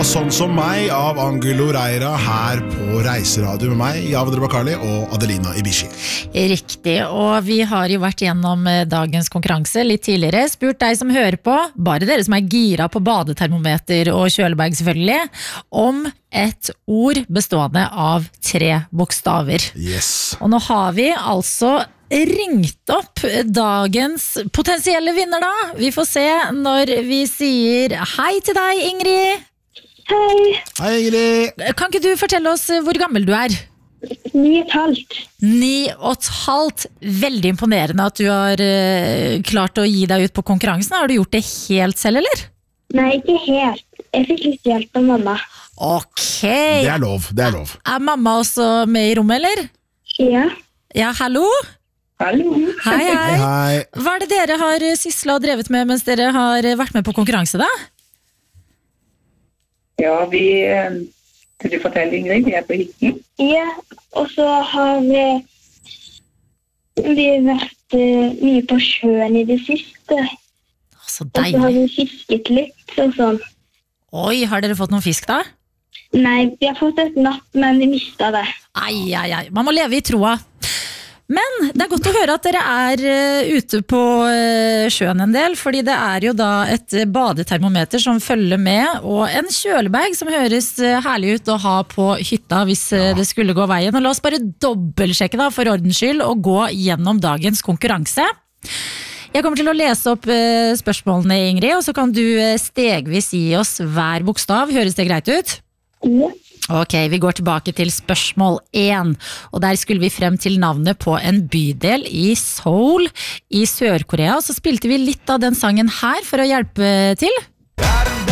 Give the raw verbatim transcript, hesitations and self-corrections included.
Sånn som meg av Angelo Reira her på Reiseradio med meg, Javed Bakali og Adelina Ibishi. Riktig, og vi har jo vært gjennom dagens konkurranse litt tidligere, spurt deg som hører på, bare dere som er gira på badetermometer og kjølebag selvfølgelig, om et ord bestående av tre bokstaver. Yes. Og nå har vi altså ringt opp dagens potensielle vinner da. Vi får se når vi sier hei til deg, Ingrid. Hei. Hei, Ingrid. Kan ikke du fortelle oss hvor gammel du er? Ni og et halvt. Ni og et halvt. Veldig imponerende at du har uh, klart å gi deg ut på konkurransen. Har du gjort det helt selv, eller? Nei, ikke helt. Jeg fikk litt hjelp av mamma. Ok. Det er lov, det er lov. Er mamma også med i rommet, eller? Ja. Ja, hallo? Hallo. Hei, hei. Hei, hei. Hva er det dere har syslet og drevet med mens dere har vært med på konkurranse da? Ja, vi... Kan du fortelle, Ingrid? Vi er på hytten. Ja, og så har vi, vi vært uh, mye på sjøen i det siste. Så Og så har deilig. vi fisket litt og sånn. Oi, har dere fått noen fisk da? Nei, vi har fått et natt, men vi mistet det. Ai, ai, ai. Man må leve i troa. Men det er godt å høre at dere er uh, ute på uh, sjøen en del, fordi det er jo da et badetermometer som følger med, og en kjølebag som høres uh, herlig ut å ha på hytta hvis uh, det skulle gå veien. Og la oss bare dobbeltsjekke da, for ordens skyld, og gå gjennom dagens konkurranse. Jeg kommer til å lese opp uh, spørsmålene, Ingrid, og så kan du uh, stegvis gi oss hver bokstav. Høres det greit ut? Ja. Ok, vi går tilbake til spørsmål én, og der skulle vi frem til navnet på en bydel i Seoul i Sør-Korea, og så spilte vi litt av den sangen her for å hjelpe til.